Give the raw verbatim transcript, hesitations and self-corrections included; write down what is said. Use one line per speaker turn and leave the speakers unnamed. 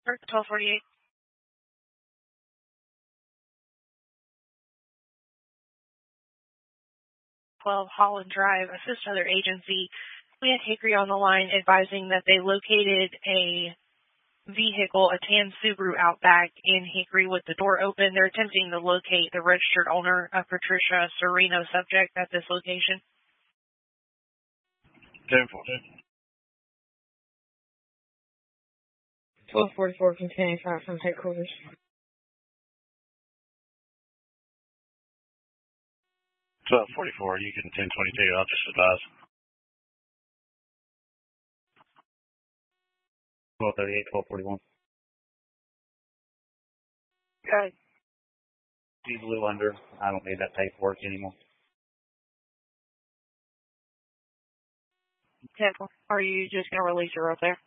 twelve forty-eight. twelve Holland Drive, assist other agency. We had Hickory on the line advising that they located a vehicle, a tan Subaru Outback in Hickory with the door open. They're attempting to locate the registered owner, uh, Patricia Sereno, subject at this location.
ten four.
twelve forty-four, continuing fire from headquarters.
twelve forty-four, you can ten twenty-two, I'll just advise. twelve thirty-eight, twelve forty-one.
Okay.
He's a little under. I don't need that paperwork anymore.
Temple, are you just going to release her up there?